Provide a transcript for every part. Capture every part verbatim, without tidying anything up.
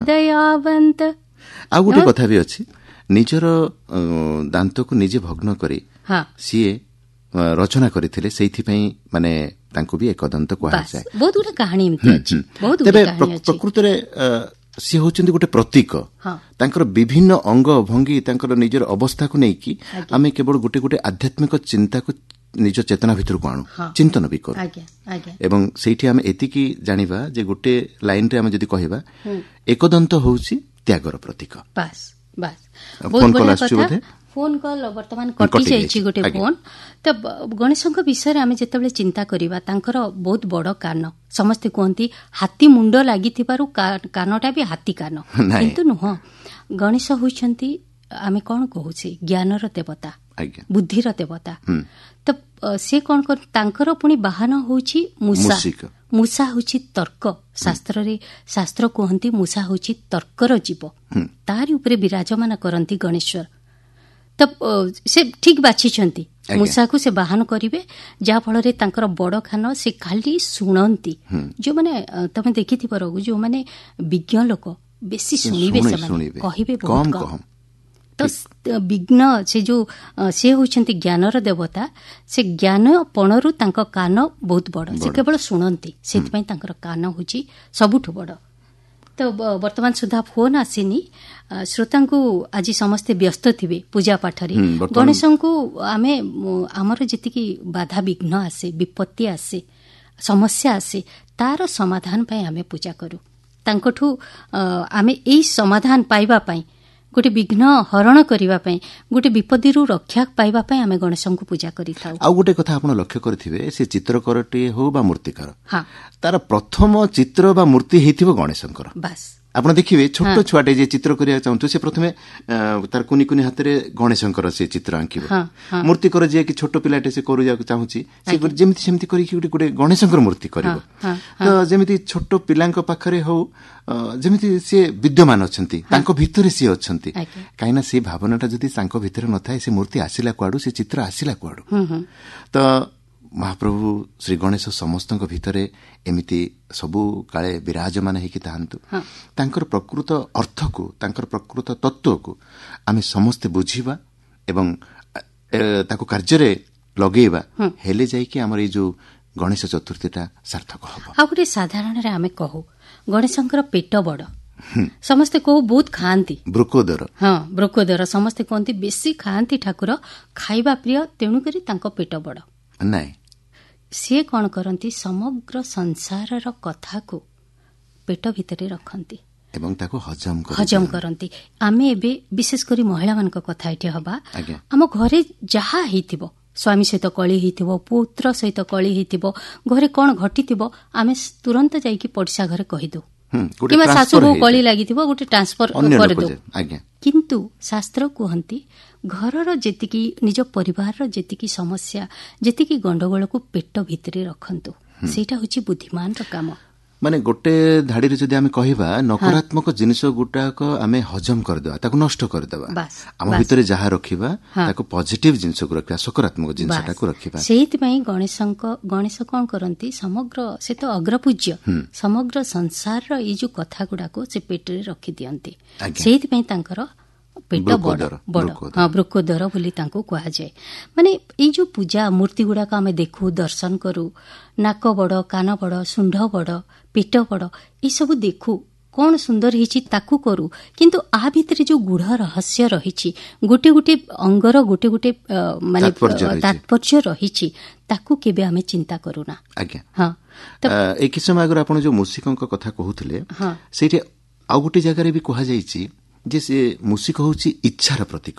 दयावंत। ଆଉ ଗୋଟେ କଥା ବି ଅଛି, ନିଜର ଦାନ୍ତକୁ ନିଜେ ଭଗ୍ନ କରି ସିଏ ରଚନା କରିଥିଲେ, ସେଇଥିପାଇଁ ମାନେ ତାଙ୍କୁ ବି ଏକଦନ୍ତ କୁହାଯାଏ। ବହୁତ ଗୁଡେ କାହାଣୀ ଏମିତି ଅଛି। ତେବେ ପ୍ରକୃତରେ ସିଏ ହେଉଛନ୍ତି ଗୋଟେ ପ୍ରତୀକ। ତାଙ୍କର ବିଭିନ୍ନ ଅଙ୍ଗ ଭଙ୍ଗୀ, ତାଙ୍କର ନିଜର ଅବସ୍ଥାକୁ ନେଇକି ଆମେ କେବଳ ଗୋଟେ ଗୋଟେ ଆଧ୍ୟାତ୍ମିକ ଚିନ୍ତାକୁ ନିଜ ଚେତନା ଭିତରକୁ ଆଣୁ, ଚିନ୍ତନ ବି କରୁ। ଏବଂ ସେଇଠି ଆମେ ଏତିକି ଜାଣିବା ଯେ ଗୋଟେ ଲାଇନରେ ଆମେ ଯଦି କହିବା, ଏକଦନ୍ତ ହେଉଛି ତ୍ୟାଗର ପ୍ରତୀକ। ବାସ୍ ବାସ୍, ବହୁତ ବଢିଆ କଥା। ଫୋନ କଲ୍ ବର୍ତ୍ତମାନ କଟି ଯାଇଛି ଗୋଟେ ଫୋନ। ତ ଗଣେଶଙ୍କ ବିଷୟରେ ଆମେ ଯେତେବେଳେ ଚିନ୍ତା କରିବା, ତାଙ୍କର ବହୁତ ବଡ କାନ, ସମସ୍ତେ କୁହନ୍ତି ହାତୀ ମୁଣ୍ଡ ଲାଗିଥିବାରୁ କାନଟା ବି ହାତୀ କାନ, କିନ୍ତୁ ନୁହଁ। ଗଣେଶ ହେଉଛନ୍ତି, ଆମେ କଣ କହୁଛେ, ଜ୍ଞାନର ଦେବତା, ବୁଦ୍ଧିର ଦେବତା। ତ ସେ କଣ କର, ତାଙ୍କର ପୁଣି ବାହନ ହେଉଛି ମୂଷା। ମୂଷା ହେଉଛି ତର୍କ। ଶାସ୍ତ୍ରରେ ଶାସ୍ତ୍ର କୁହନ୍ତି ମୂଷା ହେଉଛି ତର୍କର ଜୀବ। ତାରି ଉପରେ ବିରାଜମାନ କରନ୍ତି ଗଣେଶ୍ୱର। ତ ସେ ଠିକ୍ ବାଛିଛନ୍ତି, ମୂଷାକୁ ସେ ବାହନ କରିବେ, ଯାହାଫଳରେ ତାଙ୍କର ବଡ଼ କାନ, ସେ ଖାଲି ଶୁଣନ୍ତି। ଯେଉଁମାନେ ତମେ ଦେଖିଥିବ ରଘୁ, ଯେଉଁମାନେ ବିଜ୍ଞ ଲୋକ ବେଶୀ ଶୁଣିବେ, ସେମାନେ କହିବେ ବହୁତ କମ୍। ତ ବିଘ୍ନ, ସେ ଯୋଉ ସେ ହେଉଛନ୍ତି ଜ୍ଞାନର ଦେବତା, ସେ ଜ୍ଞାନପଣରୁ ତାଙ୍କ କାନ ବହୁତ ବଡ଼, ସେ କେବଳ ଶୁଣନ୍ତି, ସେଥିପାଇଁ ତାଙ୍କର କାନ ହେଉଛି ସବୁଠୁ ବଡ଼। ତ ବର୍ତ୍ତମାନ ସୁଦ୍ଧା ଫୋନ୍ ଆସିନି। ଶ୍ରୋତାଙ୍କୁ ଆଜି ସମସ୍ତେ ବ୍ୟସ୍ତ ଥିବେ ପୂଜା ପାଠରେ। ଗଣେଶଙ୍କୁ ଆମେ, ଆମର ଯେତିକି ବାଧାବିଘ୍ନ ଆସେ, ବିପତ୍ତି ଆସେ, ସମସ୍ୟା ଆସେ, ତାର ସମାଧାନ ପାଇଁ ଆମେ ପୂଜା କରୁ। ତାଙ୍କଠୁ ଆମେ ଏଇ ସମାଧାନ ପାଇବା ପାଇଁ, ଗୋଟେ ବିଘ୍ନ ହରଣ କରିବା ପାଇଁ, ଗୋଟେ ବିପତ୍ତିରୁ ରକ୍ଷା ପାଇବା ପାଇଁ ଆମେ ଗଣେଶଙ୍କୁ ପୂଜା କରିଥାଉ। ଆଉ ଗୋଟେ କଥା ଆପଣ ଲକ୍ଷ୍ୟ କରିଥିବେ, ସେ ଚିତ୍ରକରଟିଏ ହଉ ବା ମୂର୍ତ୍ତିକାର, ତାର ପ୍ରଥମ ଚିତ୍ର ବା ମୂର୍ତ୍ତି ହେଇଥିବ ଗଣେଶଙ୍କର। ବାସ୍, ଆପଣ ଦେଖିବେ ଛୋଟ ଛୁଆଟେ ଯିଏ ଚିତ୍ର କରିବାକୁ ଚାହୁଁଥିବ, ସେ ପ୍ରଥମେ ତାର କୁନି କୁନି ହାତରେ ଗଣେଶଙ୍କର ସେ ଚିତ୍ର ଆଙ୍କିବ। ମୂର୍ତ୍ତିକର ଯିଏ କି ଛୋଟ ପିଲାଟେ ସେ କରିବାକୁ ଚାହୁଁଛି, ସେ ଯେମିତି ସେମିତି କରିକି ଗୋଟେ ଗୋଟେ ଗଣେଶଙ୍କର ମୂର୍ତ୍ତି କରିବ। ତ ଯେମିତି ଛୋଟ ପିଲାଙ୍କ ପାଖରେ ହଉ, ଯେମିତି ସିଏ ବିଦ୍ୟମାନ ଅଛନ୍ତି, ତାଙ୍କ ଭିତରେ ସିଏ ଅଛନ୍ତି। କାହିଁକିନା ସେ ଭାବନାଟା ଯଦି ତାଙ୍କ ଭିତରେ ନଥାଏ, ସେ ମୂର୍ତ୍ତି ଆସିଲା କୁଆଡୁ, ସେ ଚିତ୍ର ଆସିଲା କୁଆଡୁ। ତ ମହାପ୍ରଭୁ ଶ୍ରୀ ଗଣେଶ ସମସ୍ତଙ୍କ ଭିତରେ ଏମିତି ସବୁ କାଳେ ବିରାଜମାନ ହେଇକି ଥାଆନ୍ତୁ। ତାଙ୍କର ପ୍ରକୃତ ଅର୍ଥକୁ, ତାଙ୍କର ପ୍ରକୃତ ତତ୍ତ୍ୱକୁ ଆମେ ସମସ୍ତେ ବୁଝିବା ଏବଂ ତାକୁ କାର୍ଯ୍ୟରେ ଲଗେଇବା, ହେଲେ ଯାଇକି ଆମର ଏଇ ଯୋଉ ଗଣେଶ ଚତୁର୍ଥୀଟା ସାର୍ଥକ ହବ। ଆଉ ଗୋଟେ ସାଧାରଣରେ ଆମେ କହୁ ଗଣେଶଙ୍କର ପେଟ ବଡ, ସମସ୍ତେ କହୁ ବହୁତ ଖାଆନ୍ତି, ବୃକୋଦର। ହଁ, ବୃକୋଦର। ସମସ୍ତେ କୁହନ୍ତି ବେଶୀ ଖାଆନ୍ତି ଠାକୁର, ଖାଇବା ପ୍ରିୟ, ତେଣୁକରି ତାଙ୍କ ପେଟ ବଡ। ନାଇଁ, ସିଏ କଣ କରନ୍ତି, ସମଗ୍ର ସଂସାରର କଥାକୁ ପେଟ ଭିତରେ ରଖନ୍ତି ଏବଂ ତାକୁ ହଜମ ହଜମ କରନ୍ତି। ଆମେ ଏବେ ବିଶେଷ କରି ମହିଳାମାନଙ୍କ କଥା ଏଠି ହବା। ଆମ ଘରେ ଯାହା ହେଇଥିବ, ସ୍ୱାମୀ ସହିତ କଳି ହେଇଥିବ, ପୁତ୍ର ସହିତ କଳି ହେଇଥିବ, ଘରେ କଣ ଘଟିଥିବ, ଆମେ ତୁରନ୍ତ ଯାଇକି ପଡ଼ିଶା ଘରେ କହିଦେଉ, କିମ୍ବା ଶାଶୁ ବୋହୂ କଳି ଲାଗିଥିବ, ଗୋଟେ ଟ୍ରାନ୍ସଫର କରିଦେଉ। କିନ୍ତୁ ଶାସ୍ତ୍ର କୁହନ୍ତି, ଘରର ଯେତିକି, ନିଜ ପରିବାରର ଯେତିକି ସମସ୍ୟା, ଯେତିକି ଗଣ୍ଡଗୋଳକୁ ପେଟ ଭିତରେ ରଖନ୍ତୁ। ସେଇଟା ହେଉଛି ବୁଦ୍ଧିମାନର କାମ। ମାନେ ଗୋଟେ ଧାଡିରେ ଯଦି ଆମେ କହିବା, ନକାରାତ୍ମକ ଜିନିଷ ଗୁଟାକ ଆମେ ହଜମ କରିଦେବା, ତାକୁ ନଷ୍ଟ କରିଦେବା। ଆମ ଭିତରେ ଯାହା ରଖିବା, ତାକୁ ପଜିଟିଭ ଜିନିଷକୁ ରଖିବା, ସକାରାତ୍ମକ ଜିନିଷଟାକୁ ରଖିବା। ସେଇଥିପାଇଁ ଗଣେଶଙ୍କ ଗଣେଶ କଣ କରନ୍ତି, ସମଗ୍ର, ସେ ତ ଅଗ୍ରପୂଜ୍ୟ, ସମଗ୍ର ସଂସାରର ଏଇ ଯୋଉ କଥା ଗୁଡାକୁ ସେ ପେଟରେ ରଖିଦିଅନ୍ତି। ସେଇଥିପାଇଁ ତାଙ୍କର ପେଟ ବଡ ବଡ, ହଁ, ବୃକୋଦର ବୋଲି ତାଙ୍କୁ କୁହାଯାଏ। ମାନେ ଏଇ ଯୋଉ ପୂଜା ମୂର୍ତ୍ତି ଗୁଡାକ ଆମେ ଦେଖୁ, ଦର୍ଶନ କରୁ, ନାକ ବଡ, କାନ ବଡ, ଶୁଣ୍ଢ ବଡ, ପେଟ ବଡ, ଏସବୁ ଦେଖୁ, କଣ ସୁନ୍ଦର ହେଇଛି ତାକୁ କରୁ। କିନ୍ତୁ ଆ ଭିତରେ ଯୋଉ ଗୂଢ ରହସ୍ୟ ରହିଛି, ଗୋଟେ ଗୋଟେ ଅଙ୍ଗର ଗୋଟେ ଗୋଟେ ମାନେ ତାତ୍ପର୍ଯ୍ୟ ରହିଛି, ତାକୁ କେବେ ଆମେ ଚିନ୍ତା କରୁନା। ଆଜ୍ଞା, ହଁ। ଏଇ କିଛି ସମୟ ଆଗରୁ ଆପଣ ଯୋଉ ମୂଷିକଙ୍କ କଥା କହୁଥିଲେ, ସେଇଠି ଆଉ ଗୋଟେ ଜାଗାରେ ବି କୁହାଯାଇଛି ଯେ ସେ ମୂଷିକ ହେଉଛି ଇଚ୍ଛାର ପ୍ରତୀକ।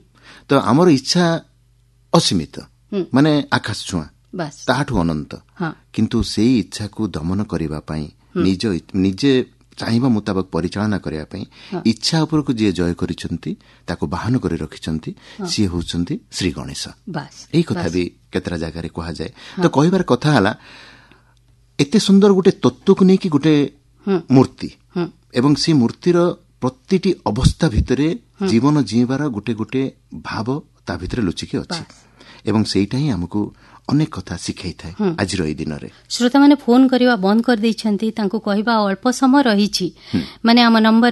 ତ ଆମର ଇଚ୍ଛା ଅସୀମିତ, ମାନେ ଆକାଶ ଛୁଆଁ, ତାହାଠୁ ଅନନ୍ତ। କିନ୍ତୁ ସେଇ ଇଚ୍ଛାକୁ ଦମନ କରିବା ପାଇଁ, ନିଜ ନିଜେ ଚାହିଁବା ମୁତାବକ ପରିଚାଳନା କରିବା ପାଇଁ ଇଚ୍ଛା ଉପରକୁ ଯିଏ ଜୟ କରିଛନ୍ତି, ତାକୁ ବାହନ କରି ରଖିଛନ୍ତି, ସିଏ ହେଉଛନ୍ତି ଶ୍ରୀ ଗଣେଶ। ଏଇ କଥା ବି କେତେଟା ଜାଗାରେ କୁହାଯାଏ। ତ କହିବାର କଥା ହେଲା, ଏତେ ସୁନ୍ଦର ଗୋଟେ ତତ୍ତ୍ୱକୁ ନେଇକି ଗୋଟେ ମୂର୍ତ୍ତି, ଏବଂ ସେ ମୂର୍ତ୍ତିର ପ୍ରତିଟି ଅବସ୍ଥା ଭିତରେ ଜୀବନ ଜୀଇବାର ଗୋଟେ ଗୋଟେ ଭାବ ତା ଭିତରେ ଲୁଚିକି ଅଛି, ଏବଂ ସେଇଟା ହିଁ ଆମକୁ ଅନେକ କଥା ଶିଖାଇଥାଏ। ଆଜିର ଏଇ ଦିନରେ ଶ୍ରୋତାମାନେ ଫୋନ୍ କରିବା ବନ୍ଦ କରିଦେଇଛନ୍ତି, ତାଙ୍କୁ କହିବା ଅଳ୍ପ ସମୟ ରହିଛି। ମାନେ ଆମ ନମ୍ବର